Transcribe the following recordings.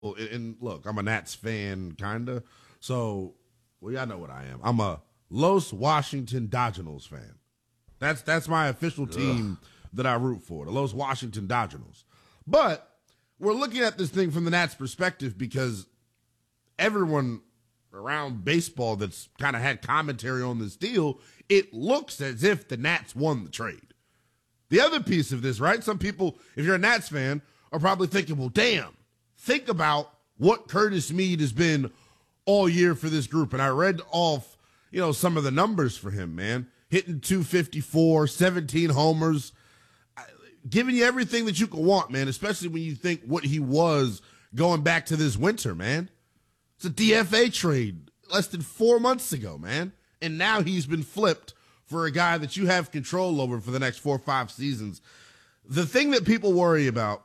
and look, I'm a Nats fan, kind of. So, well, y'all know what I am. I'm a Los Washington Dodgers fan. That's my official team that I root for, the Los Washington Dodgers. But we're looking at this thing from the Nats perspective because everyone around baseball that's kind of had commentary on this deal, it looks as if the Nats won the trade. The other piece of this, right? Some people, if you're a Nats fan, are probably thinking, well, damn, think about what Curtis Mead has been all year for this group. And I read off, some of the numbers for him, man. Hitting 254, 17 homers, giving you everything that you could want, man, especially when you think what he was going back to this winter, man. It's a DFA trade less than 4 months ago, man. And now he's been flipped for a guy that you have control over for the next 4 or 5 seasons. The thing that people worry about,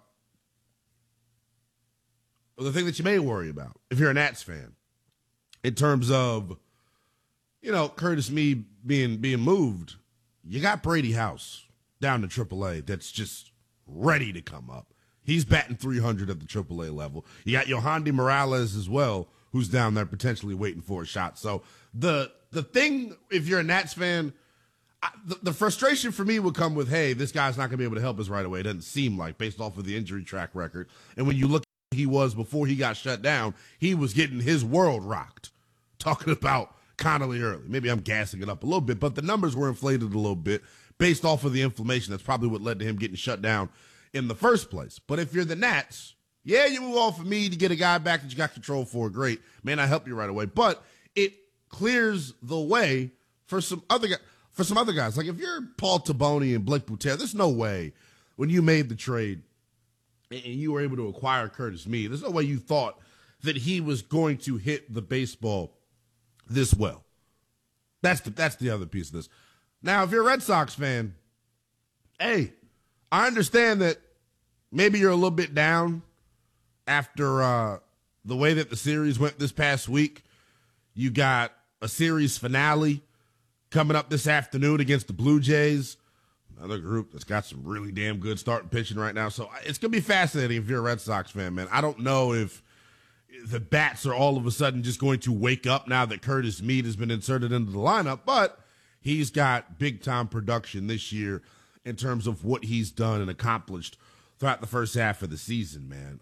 or the thing that you may worry about if you're a Nats fan, in terms of, Curtis Mead being moved, you got Brady House down to AAA that's just ready to come up. He's batting 300 at the AAA level. You got Yohandy Morales as well, who's down there potentially waiting for a shot. So the thing, if you're a Nats fan, the frustration for me would come with, hey, this guy's not going to be able to help us right away. It doesn't seem like, based off of the injury track record. And when you look at who he was before he got shut down, he was getting his world rocked. Talking about Connolly early. Maybe I'm gassing it up a little bit, but the numbers were inflated a little bit based off of the inflammation. That's probably what led to him getting shut down in the first place. But if you're the Nats, yeah, you move off of me to get a guy back that you got control for. Great. Man, I help you right away. But it clears the way for some other guys. Like if you're Paul Taboni and Blake Bouter, there's no way when you made the trade and you were able to acquire Curtis Mead, there's no way you thought that he was going to hit the baseball this well. That's the other piece of this. Now, if you're a Red Sox fan, hey, I understand that maybe you're a little bit down after the way that the series went this past week. You got a series finale coming up this afternoon against the Blue Jays, another group that's got some really damn good starting pitching right now. So it's going to be fascinating if you're a Red Sox fan, man. I don't know if the bats are all of a sudden just going to wake up now that Curtis Mead has been inserted into the lineup, but he's got big-time production this year in terms of what he's done and accomplished throughout the first half of the season, man.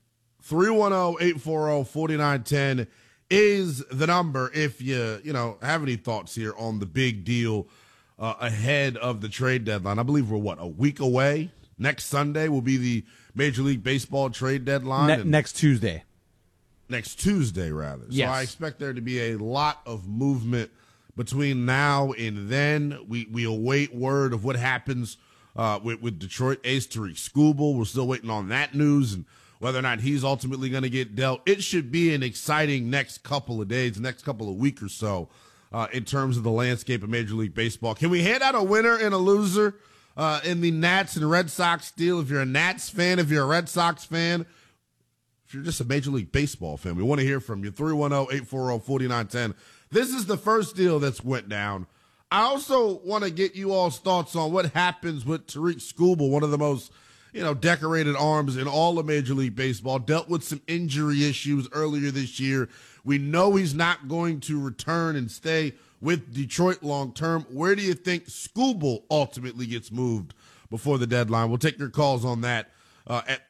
310-840-4910 is the number if you have any thoughts here on the big deal ahead of the trade deadline. I believe we're, a week away? Next Sunday will be the Major League Baseball trade deadline. Next Tuesday. Next Tuesday, rather. Yes. So I expect there to be a lot of movement between now and then. We await word of what happens with Detroit ace Tarik Skubal. We're still waiting on that news and whether or not he's ultimately going to get dealt. It should be an exciting next couple of days, next couple of weeks or so in terms of the landscape of Major League Baseball. Can we hand out a winner and a loser in the Nats and Red Sox deal? If you're a Nats fan, if you're a Red Sox fan, if you're just a Major League Baseball fan, we want to hear from you. 310-840-4910. This is the first deal that's went down. I also want to get you all's thoughts on what happens with Tarik Skubal, one of the most, decorated arms in all of Major League Baseball, dealt with some injury issues earlier this year. We know he's not going to return and stay with Detroit long term. Where do you think Skubal ultimately gets moved before the deadline? We'll take your calls on that at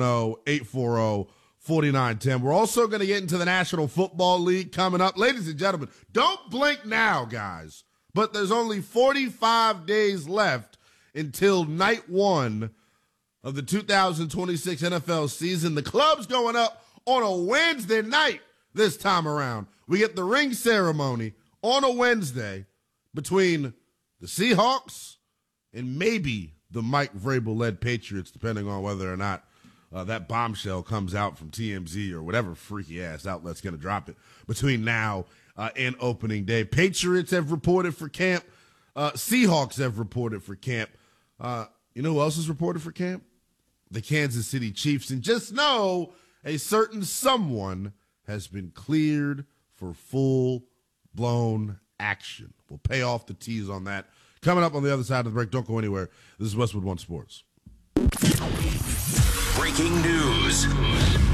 310-840-4910. We're also going to get into the National Football League coming up. Ladies and gentlemen, don't blink now, guys. But there's only 45 days left until night one of the 2026 NFL season. The club's going up on a Wednesday night this time around. We get the ring ceremony on a Wednesday between the Seahawks and maybe the Mike Vrabel-led Patriots, depending on whether or not that bombshell comes out from TMZ or whatever freaky-ass outlet's going to drop it between now and opening day. Patriots have reported for camp. Seahawks have reported for camp. You know who else is reported for camp? The Kansas City Chiefs. And just know a certain someone has been cleared for full-blown action. We'll pay off the tease on that. Coming up on the other side of the break. Don't go anywhere. This is Westwood One Sports. Breaking news.